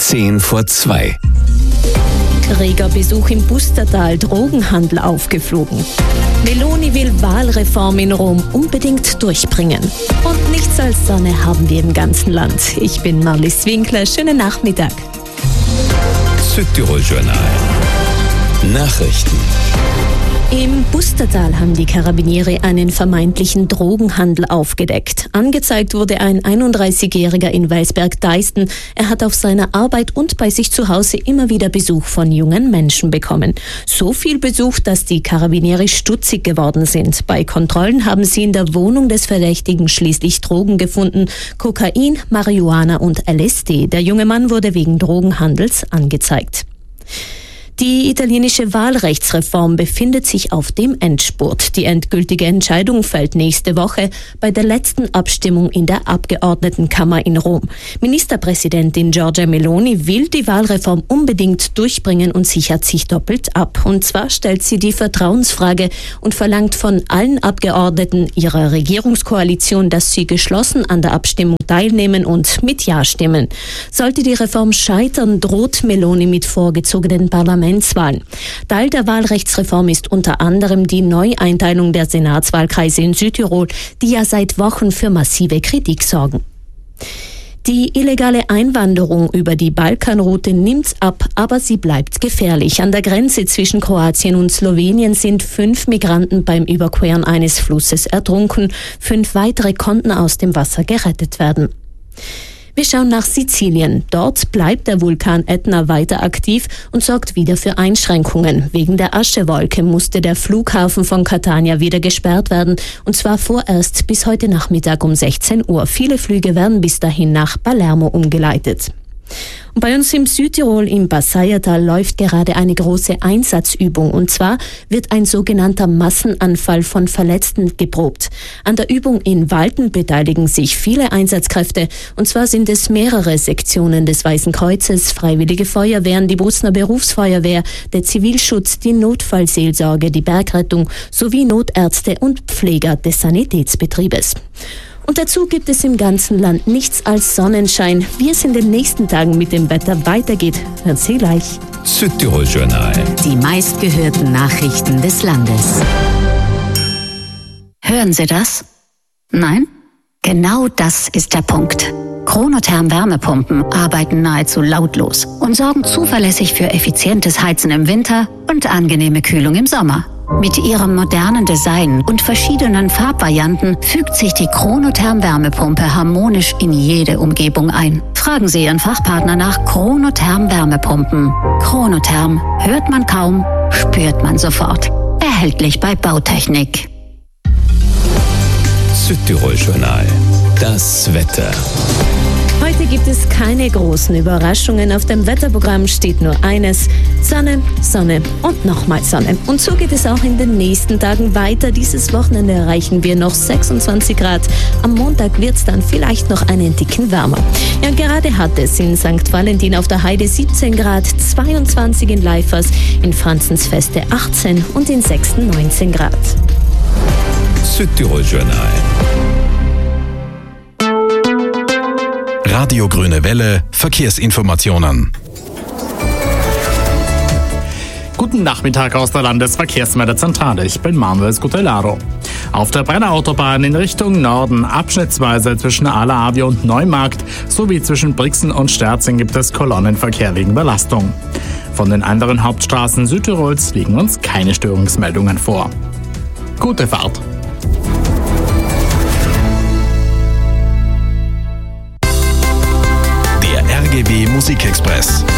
2:10. Reger Besuch im Pustertal, Drogenhandel aufgeflogen. Meloni will Wahlreform in Rom unbedingt durchbringen. Und nichts als Sonne haben wir im ganzen Land. Ich bin Marlies Winkler, schönen Nachmittag. Südtirol-Journal. Nachrichten. Im Pustertal haben die Karabiniere einen vermeintlichen Drogenhandel aufgedeckt. Angezeigt wurde ein 31-Jähriger in Weisberg-Deisten. Er hat auf seiner Arbeit und bei sich zu Hause immer wieder Besuch von jungen Menschen bekommen. So viel Besuch, dass die Karabiniere stutzig geworden sind. Bei Kontrollen haben sie in der Wohnung des Verdächtigen schließlich Drogen gefunden. Kokain, Marihuana und LSD. Der junge Mann wurde wegen Drogenhandels angezeigt. Die italienische Wahlrechtsreform befindet sich auf dem Endspurt. Die endgültige Entscheidung fällt nächste Woche bei der letzten Abstimmung in der Abgeordnetenkammer in Rom. Ministerpräsidentin Giorgia Meloni will die Wahlreform unbedingt durchbringen und sichert sich doppelt ab. Und zwar stellt sie die Vertrauensfrage und verlangt von allen Abgeordneten ihrer Regierungskoalition, dass sie geschlossen an der Abstimmung teilnehmen und mit Ja stimmen. Sollte die Reform scheitern, droht Meloni mit vorgezogenen Parlamentswahlen. Teil der Wahlrechtsreform ist unter anderem die Neueinteilung der Senatswahlkreise in Südtirol, die ja seit Wochen für massive Kritik sorgen. Die illegale Einwanderung über die Balkanroute nimmt ab, aber sie bleibt gefährlich. An der Grenze zwischen Kroatien und Slowenien sind 5 Migranten beim Überqueren eines Flusses ertrunken. 5 weitere konnten aus dem Wasser gerettet werden. Wir schauen nach Sizilien. Dort bleibt der Vulkan Ätna weiter aktiv und sorgt wieder für Einschränkungen. Wegen der Aschewolke musste der Flughafen von Catania wieder gesperrt werden, und zwar vorerst bis heute Nachmittag um 16 Uhr. Viele Flüge werden bis dahin nach Palermo umgeleitet. Und bei uns im Südtirol im Passaiertal läuft gerade eine große Einsatzübung, und zwar wird ein sogenannter Massenanfall von Verletzten geprobt. An der Übung in Walten beteiligen sich viele Einsatzkräfte, und zwar sind es mehrere Sektionen des Weißen Kreuzes, Freiwillige Feuerwehren, die Brusner Berufsfeuerwehr, der Zivilschutz, die Notfallseelsorge, die Bergrettung sowie Notärzte und Pfleger des Sanitätsbetriebes. Und dazu gibt es im ganzen Land nichts als Sonnenschein. Wie es in den nächsten Tagen mit dem Wetter weitergeht, hören Sie gleich. Südtirol-Journal. Die meistgehörten Nachrichten des Landes. Hören Sie das? Nein? Genau das ist der Punkt. Chronotherm Wärmepumpen arbeiten nahezu lautlos und sorgen zuverlässig für effizientes Heizen im Winter und angenehme Kühlung im Sommer. Mit ihrem modernen Design und verschiedenen Farbvarianten fügt sich die Chronotherm Wärmepumpe harmonisch in jede Umgebung ein. Fragen Sie Ihren Fachpartner nach Chronotherm Wärmepumpen. Chronotherm hört man kaum, spürt man sofort. Erhältlich bei Bautechnik. Südtirol-Journal. Das Wetter. Heute gibt es keine großen Überraschungen. Auf dem Wetterprogramm steht nur eines: Sonne, Sonne und nochmal Sonne. Und so geht es auch in den nächsten Tagen weiter. Dieses Wochenende erreichen wir noch 26 Grad. Am Montag wird es dann vielleicht noch einen Ticken wärmer. Ja, gerade hat es in St. Valentin auf der Heide 17 Grad, 22 in Leifers, in Franzensfeste 18 und in Sechsten 19 Grad. Südtirol-Journal. Radio Grüne Welle, Verkehrsinformationen. Guten Nachmittag aus der Landesverkehrsmeldezentrale. Ich bin Manuel Scutellaro. Auf der Brennerautobahn in Richtung Norden, abschnittsweise zwischen Alavi und Neumarkt sowie zwischen Brixen und Sterzing gibt es Kolonnenverkehr wegen Belastung. Von den anderen Hauptstraßen Südtirols liegen uns keine Störungsmeldungen vor. Gute Fahrt! RGW Musikexpress.